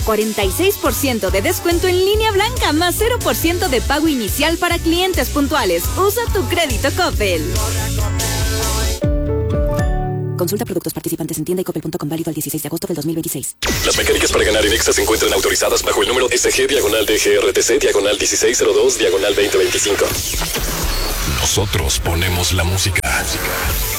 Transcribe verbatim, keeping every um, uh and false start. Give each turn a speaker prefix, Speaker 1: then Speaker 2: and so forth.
Speaker 1: cuarenta y seis por ciento de descuento en línea blanca, más cero por ciento de pago inicial para clientes puntuales. Usa tu crédito Coppel. Consulta productos participantes en tienda y coppel punto com, válido al dieciséis de agosto del dos mil veintiséis.
Speaker 2: Las mecánicas para ganar en Exa se encuentran autorizadas bajo el número S G diagonal D G R T C diagonal dieciséis cero dos diagonal veinte veinticinco. Nosotros ponemos la música.